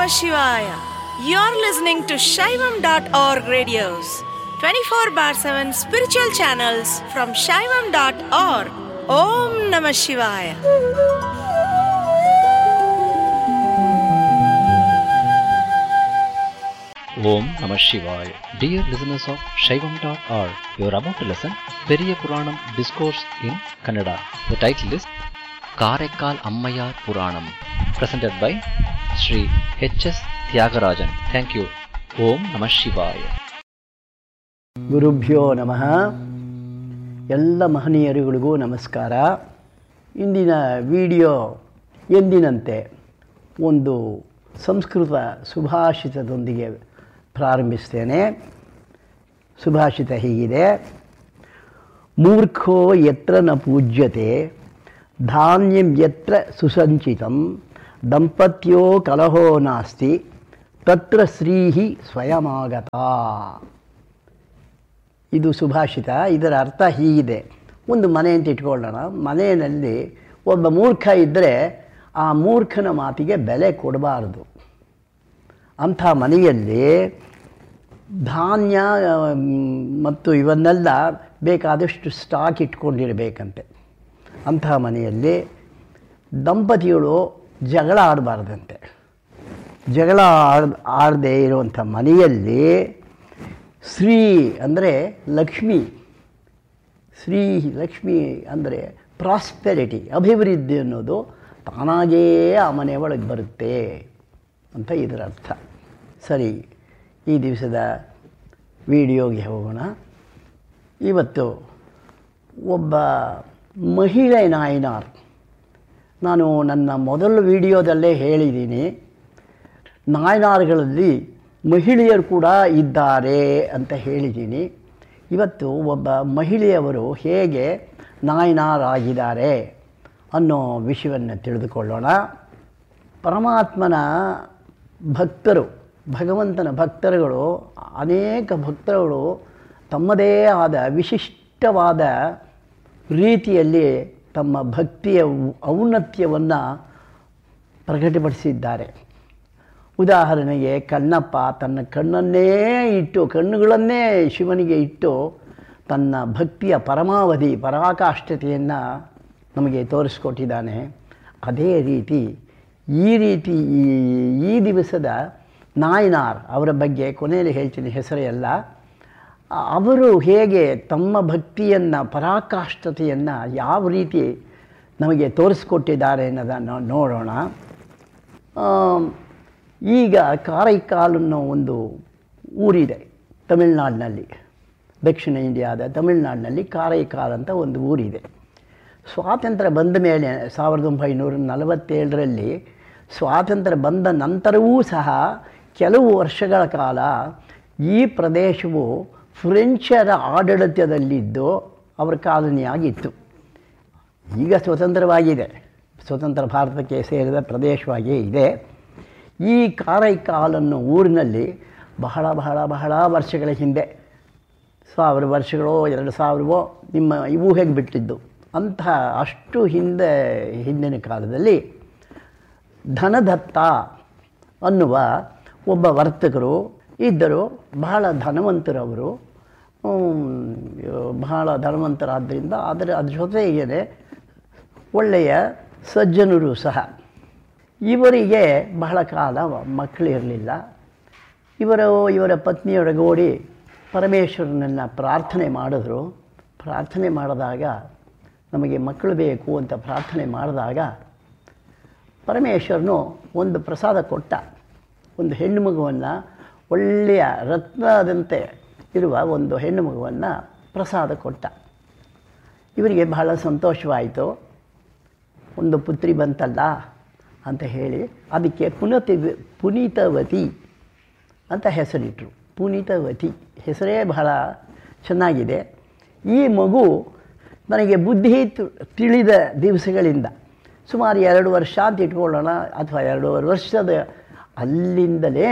Shivaya. You're listening to Shaivam.org radios, 24 bar 7 spiritual channels from Shaivam.org. Om Namah Shivaya. Om Namah Shivaya. Dear listeners of Shaivam.org, you are about to listen Periya Puranam Discourse in Kannada. The title is Karekkal Ammayar Puranam, presented by Sri H.S. Tyagarajan. Thank you. Om Namah Shivaya. ಗುರುಭ್ಯೋ ನಮಃ. ಎಲ್ಲ ಮಹನೀಯರುಗಳಿಗೂ ನಮಸ್ಕಾರ. ಇಂದಿನ video ಎಂದಿನಂತೆ ಒಂದು ಸಂಸ್ಕೃತ ಸುಭಾಷಿತದೊಂದಿಗೆ ಪ್ರಾರಂಭಿಸ್ತೇನೆ. ಸುಭಾಷಿತ ಹೀಗಿದೆ: ಮೂರ್ಖೋ ಯತ್ರ ನ ಪೂಜ್ಯತೆ ಧಾನ್ಯಂ ಯತ್ರ ಸುಸಂಚಿತಂ ದಂಪತ್ಯೋ ಕಲಹೋ ನಾಸ್ತಿ ತತ್ರ ಶ್ರೀಹಿ ಸ್ವಯಮಾಗತಾ. ಇದು ಸುಭಾಷಿತ. ಇದರ ಅರ್ಥ ಹೀಗಿದೆ: ಒಂದು ಮನೆ ಅಂತ ಇಟ್ಕೊಳ್ಳೋಣ. ಮನೆಯಲ್ಲಿ ಒಬ್ಬ ಮೂರ್ಖ ಇದ್ದರೆ ಆ ಮೂರ್ಖನ ಮಾತಿಗೆ ಬೆಲೆ ಕೊಡಬಾರದು. ಅಂಥ ಮನೆಯಲ್ಲಿ ಧಾನ್ಯ ಮತ್ತು ಇವನ್ನೆಲ್ಲ ಬೇಕಾದಷ್ಟು ಸ್ಟಾಕ್ ಇಟ್ಕೊಂಡಿರಬೇಕಂತೆ. ಅಂಥ ಮನೆಯಲ್ಲಿ ದಂಪತಿಗಳು ಜಗಳ ಆಡಬಾರ್ದಂತೆ. ಜಗಳ ಆಡದೇ ಇರುವಂಥ ಮನೆಯಲ್ಲಿ ಶ್ರೀ ಅಂದರೆ ಲಕ್ಷ್ಮಿ, ಶ್ರೀ ಲಕ್ಷ್ಮಿ ಅಂದರೆ ಪ್ರಾಸ್ಪೆರಿಟಿ, ಅಭಿವೃದ್ಧಿ ಅನ್ನೋದು ತಾನಾಗೇ ಆ ಮನೆ ಒಳಗೆ ಬರುತ್ತೆ ಅಂತ ಇದರ ಅರ್ಥ. ಸರಿ, ಈ ದಿವಸದ ವಿಡಿಯೋಗೆ ಹೋಗೋಣ. ಇವತ್ತು ಒಬ್ಬ ಮಹಿಳೆ ನಾಯನಾರ್. ನಾನು ನನ್ನ ಮೊದಲ ವಿಡಿಯೋದಲ್ಲೇ ಹೇಳಿದ್ದೀನಿ, ನಾಯನಾರ್ಗಳಲ್ಲಿ ಮಹಿಳೆಯರು ಕೂಡ ಇದ್ದಾರೆ ಅಂತ ಹೇಳಿದ್ದೀನಿ. ಇವತ್ತು ಒಬ್ಬ ಮಹಿಳೆಯವರು ಹೇಗೆ ನಾಯನಾರಾಗಿದ್ದಾರೆ ಅನ್ನೋ ವಿಷಯವನ್ನು ತಿಳಿದುಕೊಳ್ಳೋಣ. ಪರಮಾತ್ಮನ ಭಕ್ತರು, ಭಗವಂತನ ಭಕ್ತರುಗಳು, ಅನೇಕ ಭಕ್ತರುಗಳು ತಮ್ಮದೇ ಆದ ವಿಶಿಷ್ಟವಾದ ರೀತಿಯಲ್ಲಿ ತಮ್ಮ ಭಕ್ತಿಯ ಔನ್ನತ್ಯವನ್ನು ಪ್ರಕಟಪಡಿಸಿದ್ದಾರೆ. ಉದಾಹರಣೆಗೆ ಕಣ್ಣಪ್ಪ ತನ್ನ ಕಣ್ಣುಗಳನ್ನೇ ಶಿವನಿಗೆ ಇಟ್ಟು ತನ್ನ ಭಕ್ತಿಯ ಪರಮಾವಧಿ ಪರಾಕಾಷ್ಠತೆಯನ್ನು ನಮಗೆ ತೋರಿಸ್ಕೊಟ್ಟಿದ್ದಾನೆ. ಅದೇ ರೀತಿ ಈ ದಿವಸದ ನಾಯನಾರ್ ಅವರ ಬಗ್ಗೆ ಕೊನೆಯಲ್ಲಿ ಹೇಳ್ತೀನಿ, ಹೆಸರೆಲ್ಲ. ಅವರು ಹೇಗೆ ತಮ್ಮ ಭಕ್ತಿಯನ್ನು ಪರಾಕಾಷ್ಠತೆಯನ್ನು ಯಾವ ರೀತಿ ನಮಗೆ ತೋರಿಸ್ಕೊಟ್ಟಿದ್ದಾರೆ ಅನ್ನೋದನ್ನು ನೋಡೋಣ. ಈಗ ಕಾರೈಕಾಲ್ ಅನ್ನೋ ಒಂದು ಊರಿದೆ ತಮಿಳ್ನಾಡಿನಲ್ಲಿ, ದಕ್ಷಿಣ ಇಂಡಿಯಾದ ತಮಿಳ್ನಾಡಿನಲ್ಲಿ ಕಾರೈಕಾಲ್ ಅಂತ ಒಂದು ಊರಿದೆ. ಸ್ವಾತಂತ್ರ್ಯ ಬಂದ ಮೇಲೆ 1947ರಲ್ಲಿ ಸ್ವಾತಂತ್ರ್ಯ ಬಂದ ನಂತರವೂ ಸಹ ಕೆಲವು ವರ್ಷಗಳ ಕಾಲ ಈ ಪ್ರದೇಶವು ಫ್ರೆಂಚರ ಆಡಳಿತದಲ್ಲಿದ್ದು ಅವರ ಕಾಲನಿಯಾಗಿತ್ತು. ಈಗ ಸ್ವತಂತ್ರವಾಗಿದೆ, ಸ್ವತಂತ್ರ ಭಾರತಕ್ಕೆ ಸೇರಿದ ಪ್ರದೇಶವಾಗಿಯೇ ಇದೆ. ಈ ಕಾರೈಕಾಲ್ ಅನ್ನೋ ಊರಿನಲ್ಲಿ ಬಹಳ ಬಹಳ ಬಹಳ ವರ್ಷಗಳ ಹಿಂದೆ, 1000 ವರ್ಷಗಳೋ 2000ವೋ ನಿಮ್ಮ ಊಹೆಗೆ ಬಿಟ್ಟಿದ್ದು, ಅಂಥ ಅಷ್ಟು ಹಿಂದಿನ ಕಾಲದಲ್ಲಿ ಧನದತ್ತ ಅನ್ನುವ ಒಬ್ಬ ವರ್ತಕರು ಇದ್ದರು. ಬಹಳ ಧನವಂತರವರು, ಬಹಳ ಧನವಂತರಾದ್ದರಿಂದ ಅದ್ರ ಜೊತೆಗೇ ಒಳ್ಳೆಯ ಸಜ್ಜನರು ಸಹ. ಇವರಿಗೆ ಬಹಳ ಕಾಲ ಮಕ್ಕಳಿರಲಿಲ್ಲ. ಇವರ ಪತ್ನಿಯೊಡಗೂಡಿ ಪರಮೇಶ್ವರನನ್ನು ಪ್ರಾರ್ಥನೆ ಮಾಡಿದ್ರು. ಪ್ರಾರ್ಥನೆ ಮಾಡಿದಾಗ, ನಮಗೆ ಮಕ್ಕಳು ಬೇಕು ಅಂತ ಪ್ರಾರ್ಥನೆ ಮಾಡಿದಾಗ ಪರಮೇಶ್ವರನು ಒಂದು ಪ್ರಸಾದ ಕೊಟ್ಟ. ಒಂದು ಹೆಣ್ಣು ಮಗುವನ್ನು, ಒಳ್ಳೆಯ ರತ್ನದಂತೆ ಇರುವ ಒಂದು ಹೆಣ್ಣು ಮಗುವನ್ನು ಪ್ರಸಾದ ಕೊಟ್ಟ. ಇವರಿಗೆ ಬಹಳ ಸಂತೋಷವಾಯಿತು. ಒಂದು ಪುತ್ರಿ ಬಂತಲ್ಲ ಅಂತ ಹೇಳಿ ಅದಕ್ಕೆ ಪುನೀತವತಿ ಅಂತ ಹೆಸರಿಟ್ಟರು. ಪುನೀತವತಿ ಹೆಸರೇ ಬಹಳ ಚೆನ್ನಾಗಿದೆ. ಈ ಮಗು ನನಗೆ ಬುದ್ಧಿ ತಿಳಿದ ದಿವಸಗಳಿಂದ, ಸುಮಾರು 2 ವರ್ಷ ಅಂತ ಇಟ್ಕೊಳ್ಳೋಣ, ಅಥವಾ 2.5 ವರ್ಷದ ಅಲ್ಲಿಂದಲೇ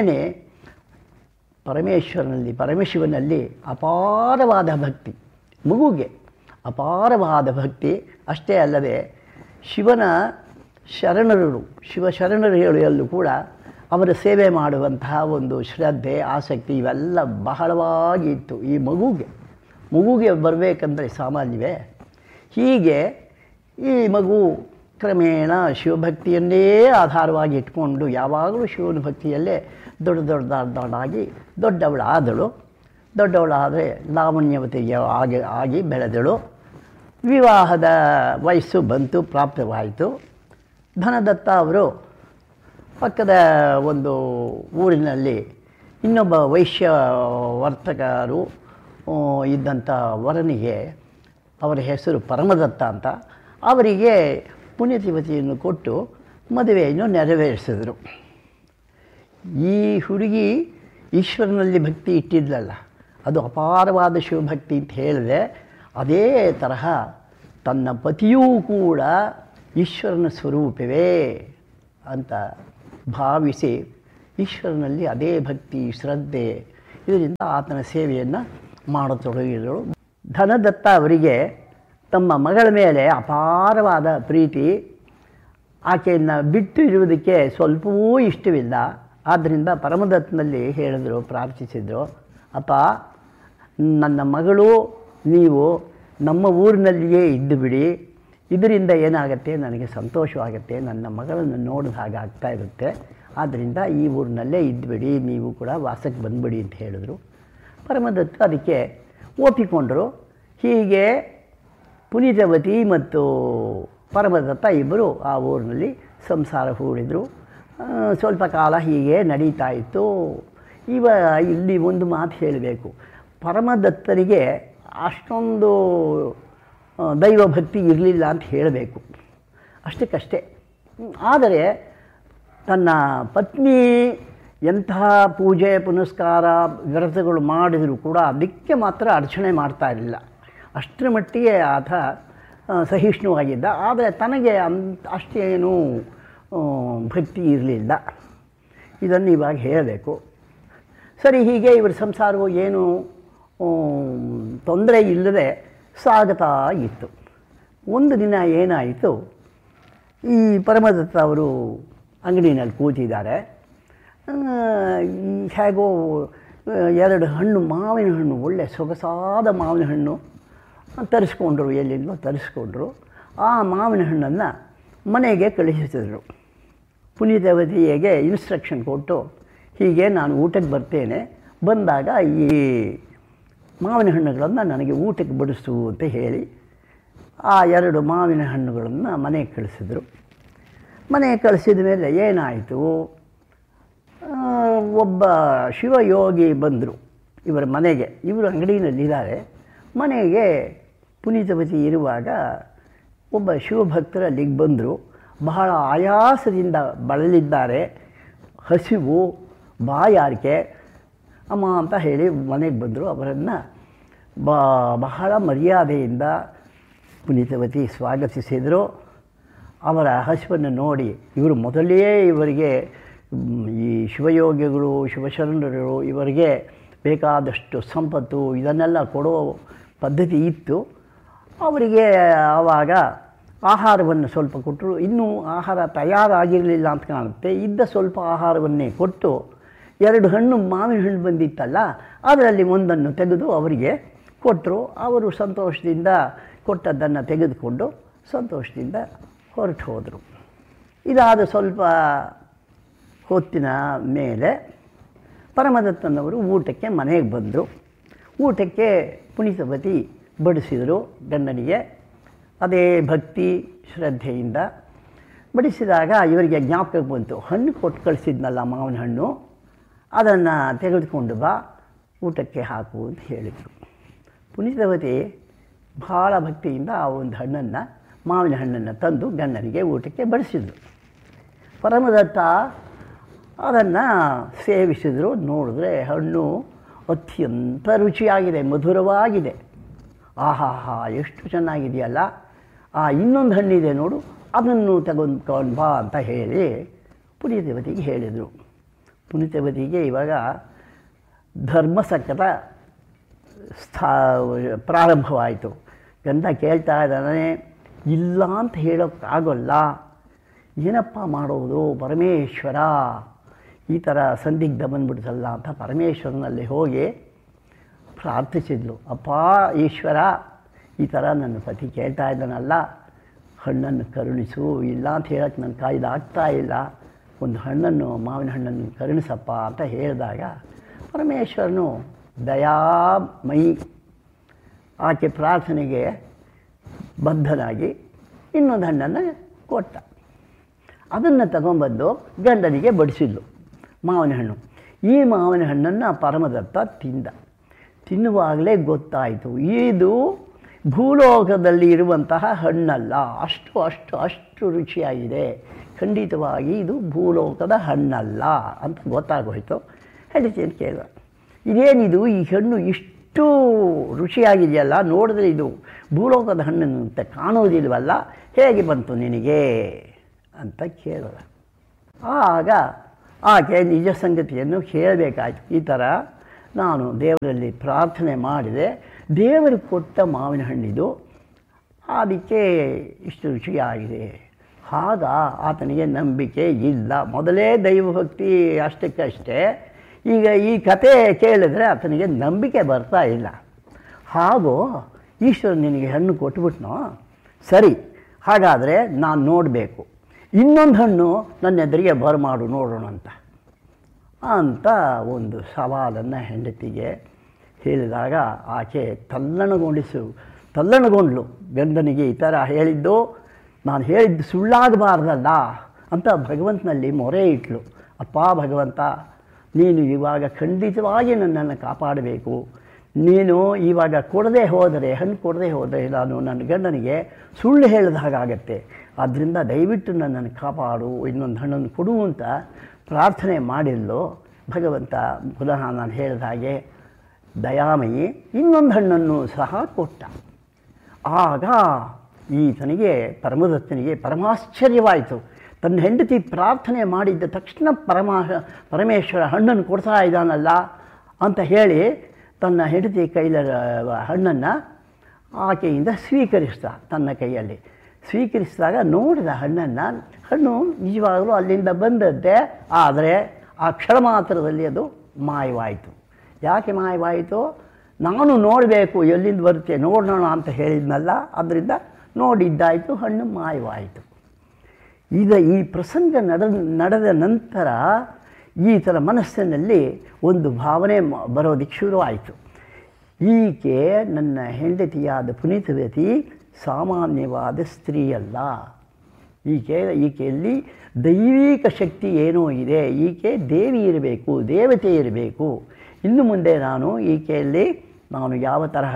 ಪರಮಶಿವನಲ್ಲಿ ಅಪಾರವಾದ ಭಕ್ತಿ, ಮಗುಗೆ ಅಪಾರವಾದ ಭಕ್ತಿ. ಅಷ್ಟೇ ಅಲ್ಲದೆ ಶಿವನ ಶರಣರು, ಶಿವಶರಣರು ಹೇಳುವಲ್ಲೂ ಕೂಡ ಅವರ ಸೇವೆ ಮಾಡುವಂತಹ ಒಂದು ಶ್ರದ್ಧೆ, ಆಸಕ್ತಿ ಇವೆಲ್ಲ ಬಹಳವಾಗಿ ಇತ್ತು ಈ ಮಗುಗೆ ಬರಬೇಕಂದ್ರೆ ಸಾಮಾನ್ಯವೇ. ಹೀಗೆ ಈ ಮಗು ಕ್ರಮೇಣ ಶಿವಭಕ್ತಿಯನ್ನೇ ಆಧಾರವಾಗಿ ಇಟ್ಕೊಂಡು ಯಾವಾಗಲೂ ಶಿವನ ಭಕ್ತಿಯಲ್ಲೇ ದೊಡ್ಡದಾಗಿ ದೊಡ್ಡವಳಾದರೆ ಲಾವಣ್ಯವತಿಗೆ ಆಗಿ ಬೆಳೆದಳು. ವಿವಾಹದ ವಯಸ್ಸು ಬಂತು, ಪ್ರಾಪ್ತವಾಯಿತು. ಧನದತ್ತ ಅವರು ಪಕ್ಕದ ಒಂದು ಊರಿನಲ್ಲಿ ಇನ್ನೊಬ್ಬ ವೈಶ್ಯ ವರ್ತಕರು ಇದ್ದಂಥ ವರನಿಗೆ, ಅವರ ಹೆಸರು ಪರಮದತ್ತ ಅಂತ, ಅವರಿಗೆ ಪುಣ್ಯತಿವತಿಯನ್ನು ಕೊಟ್ಟು ಮದುವೆಯನ್ನು ನೆರವೇರಿಸಿದರು. ಈ ಹುಡುಗಿ ಈಶ್ವರನಲ್ಲಿ ಭಕ್ತಿ ಇಟ್ಟಿದ್ಲಲ್ಲ, ಅದು ಅಪಾರವಾದ ಶಿವಭಕ್ತಿ ಅಂತ ಹೇಳಿದೆ. ಅದೇ ತರಹ ತನ್ನ ಪತಿಯೂ ಕೂಡ ಈಶ್ವರನ ಸ್ವರೂಪವೇ ಅಂತ ಭಾವಿಸಿ ಈಶ್ವರನಲ್ಲಿ ಅದೇ ಭಕ್ತಿ, ಶ್ರದ್ಧೆ ಇದರಿಂದ ಆತನ ಸೇವೆಯನ್ನು ಮಾಡತೊಡಗಿದಳು. ಧನದತ್ತ ಅವರಿಗೆ ತಮ್ಮ ಮಗಳ ಮೇಲೆ ಅಪಾರವಾದ ಪ್ರೀತಿ. ಆಕೆಯನ್ನು ಬಿಟ್ಟು ಇರುವುದಕ್ಕೆ ಸ್ವಲ್ಪವೂ ಇಷ್ಟವಿಲ್ಲ. ಆದ್ದರಿಂದ ಪರಮದತ್ತನಲ್ಲಿ ಹೇಳಿದರು, ಪ್ರಾರ್ಥಿಸಿದರು, ಅಪ್ಪ, ನನ್ನ ಮಗಳು ನೀವು ನಮ್ಮ ಊರಿನಲ್ಲಿಯೇ ಇದ್ದು ಬಿಡಿ. ಇದರಿಂದ ಏನಾಗುತ್ತೆ, ನನಗೆ ಸಂತೋಷವಾಗುತ್ತೆ, ನನ್ನ ಮಗಳನ್ನು ನೋಡಿದ ಹಾಗೆ ಆಗ್ತಾ ಇರುತ್ತೆ. ಆದ್ದರಿಂದ ಈ ಊರಿನಲ್ಲೇ ಇದ್ದುಬಿಡಿ, ನೀವು ಕೂಡ ವಾಸಕ್ಕೆ ಬಂದುಬಿಡಿ ಅಂತ ಹೇಳಿದ್ರು. ಪರಮದತ್ತ ಅದಕ್ಕೆ ಒಪ್ಪಿಕೊಂಡರು. ಹೀಗೆ ಪುನೀತವತಿ ಮತ್ತು ಪರಮದತ್ತ ಇಬ್ಬರು ಆ ಊರಿನಲ್ಲಿ ಸಂಸಾರ ಹೂಡಿದರು. ಸ್ವಲ್ಪ ಕಾಲ ಹೀಗೆ ನಡೀತಾ ಇತ್ತು. ಇಲ್ಲಿ ಒಂದು ಮಾತು ಹೇಳಬೇಕು. ಪರಮದತ್ತನಿಗೆ ಅಷ್ಟೊಂದು ದೈವಭಕ್ತಿ ಇರಲಿಲ್ಲ ಅಂತ ಹೇಳಬೇಕು, ಅಷ್ಟಕ್ಕಷ್ಟೇ. ಆದರೆ ತನ್ನ ಪತ್ನಿ ಎಂತಹ ಪೂಜೆ ಪುನಸ್ಕಾರ ವ್ರತಗಳು ಮಾಡಿದರೂ ಕೂಡ ಅದಕ್ಕೆ ಮಾತ್ರ ಅರ್ಚನೆ ಮಾಡ್ತಾ ಇರಲಿಲ್ಲ. ಅಷ್ಟರ ಮಟ್ಟಿಗೆ ಆತ ಸಹಿಷ್ಣುವಾಗಿದ್ದ. ಆದರೆ ತನಗೆ ಅಷ್ಟೇನೂ ಭಕ್ತಿ ಇರಲಿಲ್ಲ. ಇದನ್ನು ಇವಾಗ ಹೇಳಬೇಕು. ಸರಿ, ಹೀಗೆ ಇವರ ಸಂಸಾರವು ಏನು ತೊಂದರೆ ಇಲ್ಲದೆ ಸಾಗುತ್ತಾ ಇತ್ತು. ಒಂದು ದಿನ ಏನಾಯಿತು, ಈ ಪರಮದತ್ತ ಅವರು ಅಂಗಡಿನಲ್ಲಿ ಕೂತಿದ್ದಾರೆ. ಹೇಗೋ ಎರಡು ಹಣ್ಣು, ಮಾವಿನ ಹಣ್ಣು, ಒಳ್ಳೆ ಸೊಗಸಾದ ಮಾವಿನ ಹಣ್ಣು ತರಿಸ್ಕೊಂಡ್ರು, ಎಲ್ಲಿಂದೋ ತರಿಸ್ಕೊಂಡ್ರು. ಆ ಮಾವಿನ ಹಣ್ಣನ್ನು ಮನೆಗೆ ಕಳುಹಿಸಿದರು. ಪುನೀತವತಿಗೆ ಇನ್ಸ್ಟ್ರಕ್ಷನ್ ಕೊಟ್ಟು, ಹೀಗೆ ನಾನು ಊಟಕ್ಕೆ ಬರ್ತೇನೆ, ಬಂದಾಗ ಈ ಮಾವಿನ ಹಣ್ಣುಗಳನ್ನು ನನಗೆ ಊಟಕ್ಕೆ ಬಡಿಸು ಅಂತ ಹೇಳಿ ಆ ಎರಡು ಮಾವಿನ ಹಣ್ಣುಗಳನ್ನು ಮನೆಗೆ ಕಳಿಸಿದರು. ಮನೆಗೆ ಕಳಿಸಿದ ಮೇಲೆ ಏನಾಯಿತು, ಒಬ್ಬ ಶಿವಯೋಗಿ ಬಂದರು ಇವರ ಮನೆಗೆ. ಇವರು ಅಂಗಡಿನಲ್ಲಿದ್ದಾರೆ. ಮನೆಗೆ ಪುನೀತವತಿ ಇರುವಾಗ ಒಬ್ಬ ಶಿವಭಕ್ತರು ಅಲ್ಲಿಗೆ ಬಂದರು. ಬಹಳ ಆಯಾಸದಿಂದ ಬಳಲಿದ್ದಾರೆ, ಹಸಿವು, ಬಾಯಾರಿಕೆ. ಅಮ್ಮ ಅಂತ ಹೇಳಿ ಮನೆಗೆ ಬಂದರು. ಅವರನ್ನು ಬಹಳ ಮರ್ಯಾದೆಯಿಂದ ಪುನೀತವತಿ ಸ್ವಾಗತಿಸಿದರು. ಅವರ ಹಸಿವನ್ನು ನೋಡಿ ಇವರು ಮೊದಲೇ ಇವರಿಗೆ ಈ ಶಿವಯೋಗಿಗಳು, ಶಿವಶರಣರು ಇವರಿಗೆ ಬೇಕಾದಷ್ಟು ಸಂಪತ್ತು ಇದನ್ನೆಲ್ಲ ಕೊಡೋ ಪದ್ಧತಿ ಇತ್ತು. ಅವರಿಗೆ ಆವಾಗ ಆಹಾರವನ್ನು ಸ್ವಲ್ಪ ಕೊಟ್ಟರು. ಇನ್ನೂ ಆಹಾರ ತಯಾರಾಗಿರಲಿಲ್ಲ ಅಂತ ಕಾಣುತ್ತೆ. ಇದ್ದ ಸ್ವಲ್ಪ ಆಹಾರವನ್ನೇ ಕೊಟ್ಟು, ಎರಡು ಹಣ್ಣು ಮಾವಿನ ಹಣ್ಣು ಬಂದಿತ್ತಲ್ಲ, ಅದರಲ್ಲಿ ಒಂದನ್ನು ತೆಗೆದು ಅವರಿಗೆ ಕೊಟ್ಟರು. ಅವರು ಸಂತೋಷದಿಂದ ಕೊಟ್ಟದ್ದನ್ನು ತೆಗೆದುಕೊಂಡು ಸಂತೋಷದಿಂದ ಹೊರಟು ಹೋದರು. ಇದಾದ ಸ್ವಲ್ಪ ಹೊತ್ತಿನ ಮೇಲೆ ಪರಮದತ್ತನವರು ಊಟಕ್ಕೆ ಮನೆಗೆ ಬಂದರು. ಊಟಕ್ಕೆ ಪುನೀತವತಿ ಬಡಿಸಿದರು ಗಂಡನಿಗೆ. ಅದೇ ಭಕ್ತಿ ಶ್ರದ್ಧೆಯಿಂದ ಬಡಿಸಿದಾಗ ಇವರಿಗೆ ಜ್ಞಾಪಕಕ್ಕೆ ಬಂತು, ಹಣ್ಣು ಕೊಟ್ಟು ಕಳಿಸಿದ್ನಲ್ಲ ಮಾವಿನ ಹಣ್ಣು, ಅದನ್ನು ತೆಗೆದುಕೊಂಡು ಬಾ, ಊಟಕ್ಕೆ ಹಾಕು ಅಂತ ಹೇಳಿದರು. ಪುನೀತವತಿ ಭಾಳ ಭಕ್ತಿಯಿಂದ ಆ ಒಂದು ಹಣ್ಣನ್ನು, ಮಾವಿನ ಹಣ್ಣನ್ನು ತಂದು ಗಂಡನಿಗೆ ಊಟಕ್ಕೆ ಬಡಿಸಿದ್ರು. ಪರಮದತ್ತ ಅದನ್ನು ಸೇವಿಸಿದರು. ನೋಡಿದ್ರೆ ಹಣ್ಣು ಅತ್ಯಂತ ರುಚಿಯಾಗಿದೆ, ಮಧುರವಾಗಿದೆ. ಆಹಾಹಾ, ಎಷ್ಟು ಚೆನ್ನಾಗಿದೆಯಲ್ಲ, ಇನ್ನೊಂದು ಹಣ್ಣಿದೆ ನೋಡು, ಅದನ್ನು ತಗೊಂಡು ಬಾ ಅಂತ ಹೇಳಿ ಪುನೀತವತಿಗೆ ಹೇಳಿದರು. ಪುನೀತವತಿಗೆ ಇವಾಗ ಧರ್ಮಸಂಕಟ ಪ್ರಾರಂಭವಾಯಿತು. ಗಂಡ ಕೇಳ್ತಾ ಇದ್ದಾನೆ, ಇಲ್ಲ ಅಂತ ಹೇಳೋಕ್ಕಾಗಲ್ಲ, ಏನಪ್ಪ ಮಾಡೋದು ಪರಮೇಶ್ವರ, ಈ ಥರ ಸಂದಿಗ್ಧ ಬಂದ್ಬಿಡ್ತಲ್ಲ ಅಂತ ಪರಮೇಶ್ವರನಲ್ಲಿ ಹೋಗಿ ಪ್ರಾರ್ಥಿಸಿದ್ಲು. ಅಪ್ಪ ಈಶ್ವರ, ಈ ಥರ ನನ್ನ ಪತಿ ಕೇಳ್ತಾ ಇದ್ದಾನಲ್ಲ, ಹಣ್ಣನ್ನು ಕರುಣಿಸು, ಇಲ್ಲ ಅಂತ ಹೇಳಕ್ಕೆ ನನ್ನ ಕೈಲಾಗ್ತಾ ಇಲ್ಲ, ಒಂದು ಹಣ್ಣನ್ನು, ಮಾವಿನ ಹಣ್ಣನ್ನು ಕರುಣಿಸಪ್ಪ ಅಂತ ಹೇಳಿದಾಗ ಪರಮೇಶ್ವರನು ದಯಾಮಯಿ ಆಕೆ ಪ್ರಾರ್ಥನೆಗೆ ಬದ್ಧನಾಗಿ ಇನ್ನೊಂದು ಹಣ್ಣನ್ನು ಕೊಟ್ಟ. ಅದನ್ನು ತಗೊಂಬಂದು ಗಂಡನಿಗೆ ಬಡಿಸಿದ್ಲು, ಮಾವಿನ ಹಣ್ಣು. ಈ ಮಾವಿನ ಹಣ್ಣನ್ನು ಪರಮದತ್ತ ತಿನ್ನುವಾಗಲೇ ಗೊತ್ತಾಯಿತು, ಇದು ಭೂಲೋಕದಲ್ಲಿ ಇರುವಂತಹ ಹಣ್ಣಲ್ಲ, ಅಷ್ಟು ರುಚಿಯಾಗಿದೆ, ಖಂಡಿತವಾಗಿ ಇದು ಭೂಲೋಕದ ಹಣ್ಣಲ್ಲ ಅಂತ ಗೊತ್ತಾಗೋಯ್ತು. ಹೆಂಡತಿಯನ್ನು ಕೇಳಿದ, ಇದೇನಿದು, ಈ ಹಣ್ಣು ಇಷ್ಟು ರುಚಿಯಾಗಿದೆಯಲ್ಲ, ನೋಡಿದ್ರೆ ಇದು ಭೂಲೋಕದ ಹಣ್ಣಂತೆ ಕಾಣೋದಿಲ್ವಲ್ಲ, ಹೇಗೆ ಬಂತು ನಿನಗೆ ಅಂತ ಕೇಳಿದ. ಆಗ ಆಕೆ ನಿಜ ಸಂಗತಿಯನ್ನು ಹೇಳಬೇಕಾಯ್ತು. ಈ ಥರ ನಾನು ದೇವರಲ್ಲಿ ಪ್ರಾರ್ಥನೆ ಮಾಡಿದೆ, ದೇವರು ಕೊಟ್ಟ ಮಾವಿನ ಹಣ್ಣಿದು, ಅದಕ್ಕೆ ಇಷ್ಟು ರುಚಿಯಾಗಿದೆ. ಆಗ ಆತನಿಗೆ ನಂಬಿಕೆ ಇಲ್ಲ. ಮೊದಲೇ ದೈವಭಕ್ತಿ ಅಷ್ಟಕ್ಕಷ್ಟೇ, ಈಗ ಈ ಕತೆ ಕೇಳಿದ್ರೆ ಆತನಿಗೆ ನಂಬಿಕೆ ಬರ್ತಾ ಇಲ್ಲ. ಹಾಗೂ ಈಶ್ವರ ನಿನಗೆ ಹಣ್ಣು ಕೊಟ್ಬಿಟ್ನೋ, ಸರಿ, ಹಾಗಾದರೆ ನಾನು ನೋಡಬೇಕು, ಇನ್ನೊಂದು ಹಣ್ಣು ನನ್ನ ಎದುರಿಗೆ ಬರಮಾಡು ನೋಡೋಣ ಅಂತ ಒಂದು ಸವಾಲನ್ನು ಹೆಂಡತಿಗೆ ಹೇಳಿದಾಗ ಆಕೆ ತಲ್ಲಣಗೊಂಡ್ಲು. ಗಂಡನಿಗೆ ಈ ಥರ ಹೇಳಿದ್ದು, ನಾನು ಹೇಳಿದ್ದು ಸುಳ್ಳಾಗಬಾರ್ದಲ್ಲ ಅಂತ ಭಗವಂತನಲ್ಲಿ ಮೊರೆ ಇಟ್ಲು. ಅಪ್ಪ ಭಗವಂತ, ನೀನು ಇವಾಗ ಖಂಡಿತವಾಗಿ ನನ್ನನ್ನು ಕಾಪಾಡಬೇಕು. ನೀನು ಇವಾಗ ಹಣ್ಣು ಕೊಡದೆ ಹೋದರೆ ನಾನು ನನ್ನ ಗಂಡನಿಗೆ ಸುಳ್ಳು ಹೇಳಿದ ಹಾಗಾಗತ್ತೆ. ಆದ್ದರಿಂದ ದಯವಿಟ್ಟು ನನ್ನನ್ನು ಕಾಪಾಡು, ಇನ್ನೊಂದು ಹಣ್ಣನ್ನು ಕೊಡು ಅಂತ ಪ್ರಾರ್ಥನೆ ಮಾಡಿದ್ಲು. ಭಗವಂತ ಪುನಃ ನಾನು ಹೇಳಿದ ಹಾಗೆ ದಯಾಮಯಿ ಇನ್ನೊಂದು ಹಣ್ಣನ್ನು ಸಹ ಕೊಟ್ಟ. ಆಗ ಈತನಿಗೆ, ಪರಮದತ್ತನಿಗೆ ಪರಮಾಶ್ಚರ್ಯವಾಯಿತು. ತನ್ನ ಹೆಂಡತಿ ಪ್ರಾರ್ಥನೆ ಮಾಡಿದ್ದ ತಕ್ಷಣ ಪರಮೇಶ್ವರ ಹಣ್ಣನ್ನು ಕೊಡ್ತಾ ಇದ್ದಾನಲ್ಲ ಅಂತ ಹೇಳಿ ತನ್ನ ಹೆಂಡತಿ ಕೈಲ ಹಣ್ಣನ್ನು ಆಕೆಯಿಂದ ಸ್ವೀಕರಿಸ್ದ. ತನ್ನ ಕೈಯಲ್ಲಿ ಸ್ವೀಕರಿಸಿದಾಗ ನೋಡಿದ ಹಣ್ಣು ನಿಜವಾಗಲೂ ಅಲ್ಲಿಂದ ಬಂದದ್ದೇ, ಆದರೆ ಆ ಕ್ಷಣ ಮಾತ್ರದಲ್ಲಿ ಅದು ಮಾಯವಾಯಿತು. ಯಾಕೆ ಮಾಯವಾಯಿತು? ನಾನು ನೋಡಬೇಕು, ಎಲ್ಲಿಂದ ಬರುತ್ತೆ ನೋಡೋಣ ಅಂತ ಹೇಳಿದ್ನಲ್ಲ, ಅದರಿಂದ ನೋಡಿದ್ದಾಯಿತು, ಹಣ್ಣು ಮಾಯವಾಯಿತು. ಈ ಪ್ರಸಂಗ ನಡೆದ ನಂತರ ಈ ಥರ ಮನಸ್ಸಿನಲ್ಲಿ ಒಂದು ಭಾವನೆ ಬರೋದಕ್ಕೆ ಶುರುವಾಯಿತು. ಈಕೆ ನನ್ನ ಹೆಂಡತಿಯಾದ ಪುನೀತವತಿ ಸಾಮಾನ್ಯವಾದ ಸ್ತ್ರೀಯಲ್ಲ, ಈಕೆಯಲ್ಲಿ ದೈವಿಕ ಶಕ್ತಿ ಏನೋ ಇದೆ, ಈಕೆ ದೇವಿ ಇರಬೇಕು, ದೇವತೆ ಇರಬೇಕು. ಇನ್ನು ಮುಂದೆ ಈಕೆಯಲ್ಲಿ ನಾನು ಯಾವ ತರಹ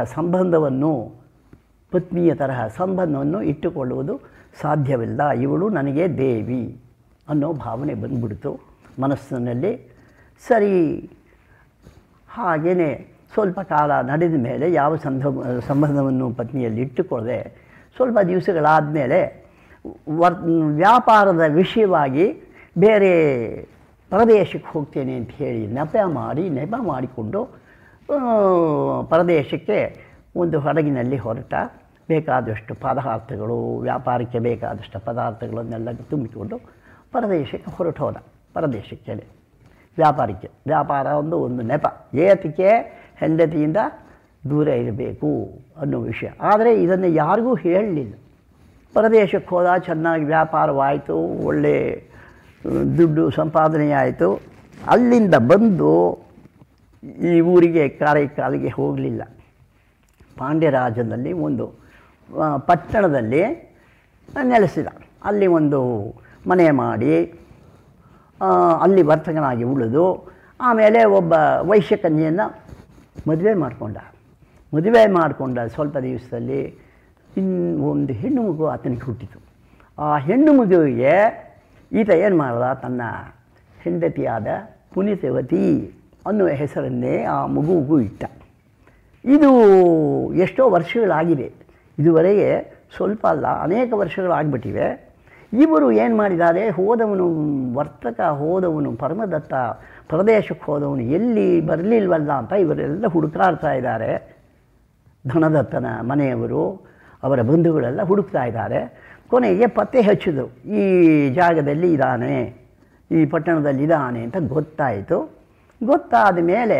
ಪತ್ನಿಯ ತರಹ ಸಂಬಂಧವನ್ನು ಇಟ್ಟುಕೊಳ್ಳುವುದು ಸಾಧ್ಯವಿಲ್ಲ, ಇವಳು ನನಗೆ ದೇವಿ ಅನ್ನೋ ಭಾವನೆ ಬಂದ್ಬಿಡ್ತು ಮನಸ್ಸಿನಲ್ಲಿ. ಸರಿ, ಹಾಗೆಯೇ ಸ್ವಲ್ಪ ಕಾಲ ನಡೆದ ಮೇಲೆ ಯಾವ ಸಂಬಂಧವನ್ನು ಪತ್ನಿಯಲ್ಲಿ ಇಟ್ಟುಕೊಳ್ಳದೆ ಸ್ವಲ್ಪ ದಿವಸಗಳಾದ ಮೇಲೆ ವ್ಯಾಪಾರದ ವಿಷಯವಾಗಿ ಬೇರೆ ಪ್ರದೇಶಕ್ಕೆ ಹೋಗ್ತೇನೆ ಅಂತ ಹೇಳಿ ನೆಪ ಮಾಡಿಕೊಂಡು ಪ್ರದೇಶಕ್ಕೆ ಒಂದು ಹಡಗಿನಲ್ಲಿ ಹೊರಟ. ಬೇಕಾದಷ್ಟು ಪದಾರ್ಥಗಳು, ವ್ಯಾಪಾರಕ್ಕೆ ಬೇಕಾದಷ್ಟು ಪದಾರ್ಥಗಳನ್ನೆಲ್ಲ ತುಂಬಿಕೊಂಡು ಪ್ರದೇಶಕ್ಕೆ ಹೊರಟೋದ. ಪ್ರದೇಶಕ್ಕೆ ವ್ಯಾಪಾರ ಒಂದು ನೆಪ, ಏತಕ್ಕೆ ಹೆಂಡತಿಯಿಂದ ದೂರ ಇರಬೇಕು ಅನ್ನೋ ವಿಷಯ. ಆದರೆ ಇದನ್ನು ಯಾರಿಗೂ ಹೇಳಲಿಲ್ಲ. ಪ್ರದೇಶಕ್ಕೆ ಹೋದ, ಚೆನ್ನಾಗಿ ವ್ಯಾಪಾರವಾಯಿತು, ಒಳ್ಳೆ ದುಡ್ಡು ಸಂಪಾದನೆ ಆಯಿತು. ಅಲ್ಲಿಂದ ಬಂದು ಈ ಊರಿಗೆ ಕಾರೈಕಾಲಿಗೆ ಹೋಗಲಿಲ್ಲ. ಪಾಂಡ್ಯರಾಜನಲ್ಲಿ ಒಂದು ಪಟ್ಟಣದಲ್ಲಿ ನೆಲೆಸಿದ. ಅಲ್ಲಿ ಒಂದು ಮನೆ ಮಾಡಿ ಅಲ್ಲಿ ವರ್ತಕನಾಗಿ ಉಳಿದು ಆಮೇಲೆ ಒಬ್ಬ ವೈಶ್ಯಕನ್ಯೆಯನ್ನು ಮದುವೆ ಮಾಡಿಕೊಂಡ. ಸ್ವಲ್ಪ ದಿವಸದಲ್ಲಿ ಒಂದು ಹೆಣ್ಣು ಮಗು ಆತನಿಗೆ ಹುಟ್ಟಿತು. ಆ ಹೆಣ್ಣು ಮಗುವಿಗೆ ಈತ ಏನು ಮಾಡ್ದ, ತನ್ನ ಹೆಂಡತಿಯಾದ ಪುನೀತವತಿ ಅನ್ನುವ ಹೆಸರನ್ನೇ ಆ ಮಗುವಿಗೂ ಇಟ್ಟ. ಇದು ಎಷ್ಟೋ ವರ್ಷಗಳಾಗಿದೆ, ಇದುವರೆಗೆ ಸ್ವಲ್ಪ ಅಲ್ಲ ಅನೇಕ ವರ್ಷಗಳಾಗ್ಬಿಟ್ಟಿವೆ. ಇವರು ಏನು ಮಾಡಿದ್ದಾರೆ, ಹೋದವನು ಪರಮದತ್ತ ಪ್ರದೇಶಕ್ಕೆ ಹೋದವನು ಎಲ್ಲಿ ಬರಲಿಲ್ವಲ್ಲ ಅಂತ ಇವರೆಲ್ಲ ಹುಡುಕಾಡ್ತಾ ಇದ್ದಾರೆ. ಧನದತ್ತನ ಮನೆಯವರು, ಅವರ ಬಂಧುಗಳೆಲ್ಲ ಹುಡುಕ್ತಾ ಇದ್ದಾರೆ. ಕೊನೆಗೆ ಪತ್ತೆ ಹಚ್ಚಿದ್ರು, ಈ ಜಾಗದಲ್ಲಿ ಇದ್ದಾನೆ, ಈ ಪಟ್ಟಣದಲ್ಲಿದ್ದಾನೆ ಅಂತ ಗೊತ್ತಾಯಿತು. ಗೊತ್ತಾದ ಮೇಲೆ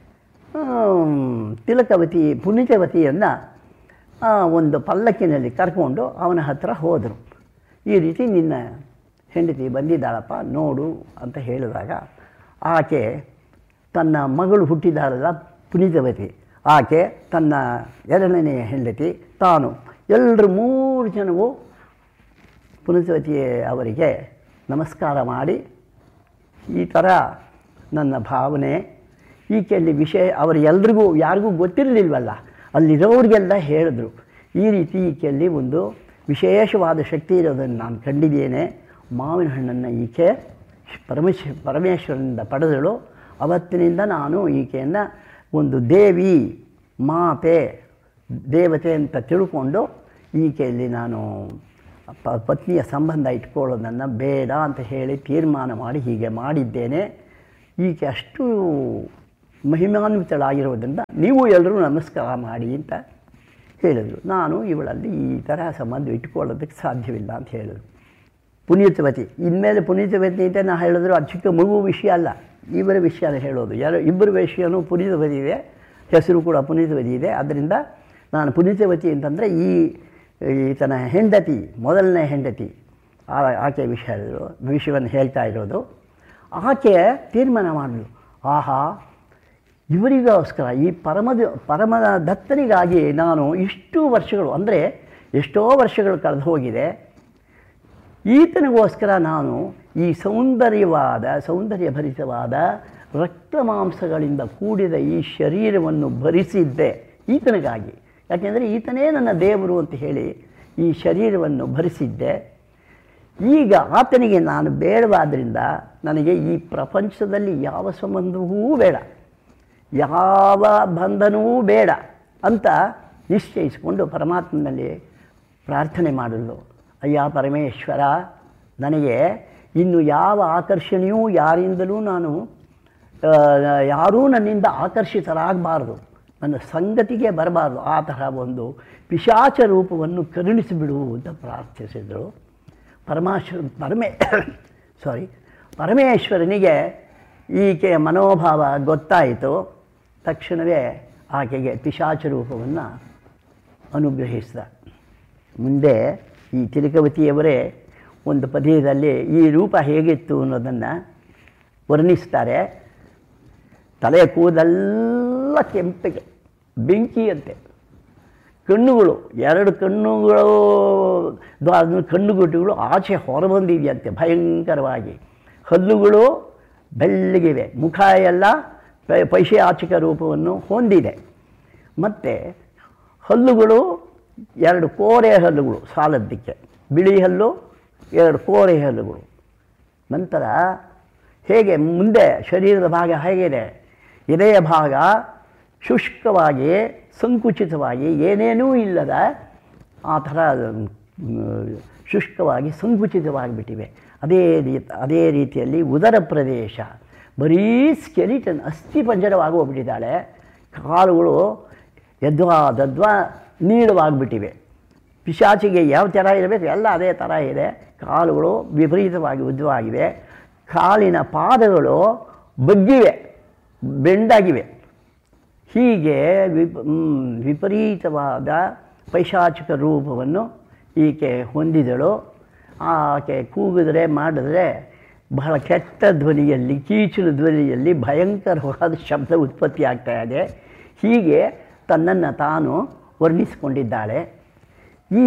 ತಿಲಕವತಿ ಪುನೀತವತಿಯನ್ನು ಒಂದು ಪಲ್ಲಕ್ಕಿನಲ್ಲಿ ಕರ್ಕೊಂಡು ಅವನ ಹತ್ರ ಹೋದರು. ಈ ರೀತಿ ನಿನ್ನ ಹೆಂಡತಿ ಬಂದಿದ್ದಾಳಪ್ಪ ನೋಡು ಅಂತ ಹೇಳಿದಾಗ ಆಕೆ ತನ್ನ ಮಗಳು ಹುಟ್ಟಿದಾಳಲ್ಲ ಪುನೀತವತಿ, ಆಕೆ ತನ್ನ ಎರಡನೆಯ ಹೆಂಡತಿ, ತಾನು ಎಲ್ಲರೂ 3 ಜನವು ಪುನೀತವತಿ ಅವರಿಗೆ ನಮಸ್ಕಾರ ಮಾಡಿ, ಈ ಥರ ನನ್ನ ಭಾವನೆ, ಈಕೆಯಲ್ಲಿ ವಿಷಯ ಅವರು ಎಲ್ರಿಗೂ ಯಾರಿಗೂ ಗೊತ್ತಿರಲಿಲ್ವಲ್ಲ, ಅಲ್ಲಿರೋರಿಗೆಲ್ಲ ಹೇಳಿದ್ರು. ಈ ರೀತಿ ಈಕೆಯಲ್ಲಿ ಒಂದು ವಿಶೇಷವಾದ ಶಕ್ತಿ ಇರೋದನ್ನು ನಾನು ಕಂಡಿದ್ದೇನೆ. ಮಾವಿನ ಹಣ್ಣನ್ನು ಈಕೆ ಪರಮೇಶ್ವರನಿಂದ ಪಡೆದಳು. ಅವತ್ತಿನಿಂದ ನಾನು ಈಕೆಯನ್ನು ಒಂದು ದೇವಿ, ಮಾತೆ, ದೇವತೆ ಅಂತ ತಿಳ್ಕೊಂಡು ಈಕೆಯಲ್ಲಿ ನಾನು ಪತ್ನಿಯ ಸಂಬಂಧ ಇಟ್ಕೊಳ್ಳೋದನ್ನು ಬೇಡ ಅಂತ ಹೇಳಿ ತೀರ್ಮಾನ ಮಾಡಿ ಹೀಗೆ ಮಾಡಿದ್ದೇನೆ. ಈಕೆ ಅಷ್ಟು ಮಹಿಮಾನ್ವಿತಳಾಗಿರೋದ್ರಿಂದ ನೀವು ಎಲ್ಲರೂ ನಮಸ್ಕಾರ ಮಾಡಿ ಅಂತ ಹೇಳಿದರು. ನಾನು ಇವಳಲ್ಲಿ ಈ ಥರ ಸಂಬಂಧ ಇಟ್ಕೊಳ್ಳೋದಕ್ಕೆ ಸಾಧ್ಯವಿಲ್ಲ ಅಂತ ಹೇಳಿದರು. ಪುನೀತವತಿ ಇನ್ಮೇಲೆ ಪುನೀತವತಿ ಅಂತ ನಾನು ಹೇಳಿದ್ರು ಅದು ಚಿಕ್ಕ ಮಗು ವಿಷಯ ಅಲ್ಲ, ಇವರ ವಿಷಯನ ಹೇಳೋದು. ಇಬ್ಬರ ವಿಷಯನೂ ಪುನೀತವತಿ ಇದೆ, ಹೆಸರು ಕೂಡ ಪುನೀತವತಿ ಇದೆ. ಆದ್ದರಿಂದ ನಾನು ಪುನೀತವತಿ ಅಂತಂದರೆ ಈತನ ಹೆಂಡತಿ, ಮೊದಲನೇ ಹೆಂಡತಿ, ಆಕೆ ವಿಷಯವನ್ನು ಹೇಳ್ತಾ ಇರೋದು. ಆಕೆ ತೀರ್ಮಾನ ಮಾಡಿದ್ರು, ಆಹಾ ಇವರಿಗೋಸ್ಕರ ಈ ಪರಮ ದತ್ತನಿಗಾಗಿ ನಾನು ಇಷ್ಟು ವರ್ಷಗಳು, ಅಂದರೆ ಎಷ್ಟೋ ವರ್ಷಗಳು ಕಳೆದು ಹೋಗಿದೆ, ಈತನಿಗೋಸ್ಕರ ನಾನು ಈ ಸೌಂದರ್ಯಭರಿತವಾದ ರಕ್ತ ಮಾಂಸಗಳಿಂದ ಕೂಡಿದ ಈ ಶರೀರವನ್ನು ಭರಿಸಿದ್ದೆ ಈತನಿಗಾಗಿ. ಯಾಕೆಂದರೆ ಈತನೇ ನನ್ನ ದೇವರು ಅಂತ ಹೇಳಿ ಈ ಶರೀರವನ್ನು ಭರಿಸಿದ್ದೆ. ಈಗ ಆತನಿಗೆ ನಾನು ಬೇಡವಾದ್ದರಿಂದ ನನಗೆ ಈ ಪ್ರಪಂಚದಲ್ಲಿ ಯಾವ ಸಂಬಂಧವೂ ಬೇಡ, ಯಾವ ಬಂಧನವೂ ಬೇಡ ಅಂತ ನಿಶ್ಚಯಿಸಿಕೊಂಡು ಪರಮಾತ್ಮನಲ್ಲಿ ಪ್ರಾರ್ಥನೆ ಮಾಡಲು, ಅಯ್ಯ ಪರಮೇಶ್ವರ, ನನಗೆ ಇನ್ನು ಯಾವ ಆಕರ್ಷಣೆಯೂ ಯಾರಿಂದಲೂ ಯಾರೂ ನನ್ನಿಂದ ಆಕರ್ಷಿತರಾಗಬಾರ್ದು, ನನ್ನ ಸಂಗತಿಗೆ ಬರಬಾರ್ದು, ಆ ತರಹ ಒಂದು ಪಿಶಾಚ ರೂಪವನ್ನು ಕರುಣಿಸಿಬಿಡು ಅಂತ ಪ್ರಾರ್ಥಿಸಿದರು. ಪರಮೇಶ್ವರನಿಗೆ ಈಕೆಯ ಮನೋಭಾವ ಗೊತ್ತಾಯಿತು. ತಕ್ಷಣವೇ ಆಕೆಗೆ ಪಿಶಾಚ ರೂಪವನ್ನು ಅನುಗ್ರಹಿಸಿದ. ಮುಂದೆ ಈ ತಿಲಕವತಿಯವರೇ ಒಂದು ಪದ್ಯದಲ್ಲಿ ಈ ರೂಪ ಹೇಗಿತ್ತು ಅನ್ನೋದನ್ನು ವರ್ಣಿಸ್ತಾರೆ. ತಲೆ ಕೂದಲೆಲ್ಲ ಕೆಂಪಿಗೆ ಬೆಂಕಿಯಂತೆ, ಕಣ್ಣುಗಳು 2 ಕಣ್ಣುಗುಟ್ಟುಗಳು ಆಚೆ ಹೊರಬಂದಿದೆಯಂತೆ ಭಯಂಕರವಾಗಿ, ಹಲ್ಲುಗಳು ಬೆಳ್ಳಗಿವೆ, ಮುಖ ಎಲ್ಲ ಪೈಶಾಚಿಕ ರೂಪವನ್ನು ಹೊಂದಿದೆ. ಮತ್ತು ಹಲ್ಲುಗಳು 2 ಕೋರೆ ಹಲ್ಲುಗಳು ಸಾಲದ್ದಕ್ಕೆ, ಬಿಳಿ ಹಲ್ಲು 2 ಕೋರೆ ಹಲ್ಲುಗಳು. ನಂತರ ಹೇಗೆ ಮುಂದೆ ಶರೀರದ ಭಾಗ ಹೇಗಿದೆ, ಎದೆಯ ಭಾಗ ಶುಷ್ಕವಾಗಿ ಸಂಕುಚಿತವಾಗಿ ಏನೇನೂ ಇಲ್ಲದ ಆ ಥರ ಶುಷ್ಕವಾಗಿ ಸಂಕುಚಿತವಾಗಿಬಿಟ್ಟಿವೆ. ಅದೇ ರೀತಿಯಲ್ಲಿ ಉದರ ಪ್ರದೇಶ ಬರೀ ಸ್ಕೆಲಿಟನ್, ಅಸ್ಥಿ ಪಂಜರವಾಗಿ ಹೋಗ್ಬಿಟ್ಟಿದ್ದಾಳೆ. ಕಾಲುಗಳು ಯದ್ವಾ ನೀಳವಾಗಿಬಿಟ್ಟಿವೆ. ಪಿಶಾಚಿಗೆ ಯಾವ ಥರ ಇರಬೇಕು ಎಲ್ಲ ಅದೇ ಥರ ಇದೆ. ಕಾಲುಗಳು ವಿಪರೀತವಾಗಿ ಉದ್ದವಾಗಿವೆ, ಕಾಲಿನ ಪಾದಗಳು ಬಗ್ಗಿವೆ, ಬೆಂಡಾಗಿವೆ. ಹೀಗೆ ವಿಪರೀತವಾದ ಪೈಶಾಚಿಕ ರೂಪವನ್ನು ಈಕೆ ಹೊಂದಿದಳು. ಆಕೆ ಕೂಗಿದ್ರೆ ಮಾಡಿದ್ರೆ ಬಹಳ ಕೆಟ್ಟ ಧ್ವನಿಯಲ್ಲಿ, ಕೀಚಿನ ಧ್ವನಿಯಲ್ಲಿ ಭಯಂಕರವಾದ ಶಬ್ದ ಉತ್ಪತ್ತಿ ಆಗ್ತಾ ಇದೆ. ಹೀಗೆ ತನ್ನನ್ನು ತಾನು ವರ್ಣಿಸಿಕೊಂಡಿದ್ದಾಳೆ. ಈ